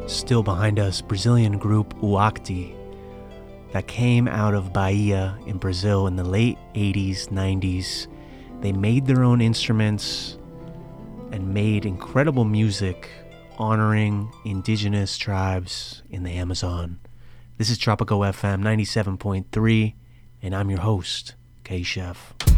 still behind us, Brazilian group Uakti that came out of Bahia in Brazil in the late 80s, 90s. They made their own instruments and made incredible music honoring indigenous tribes in the Amazon. This is Tropico FM 97.3, and I'm your host, K-Chef.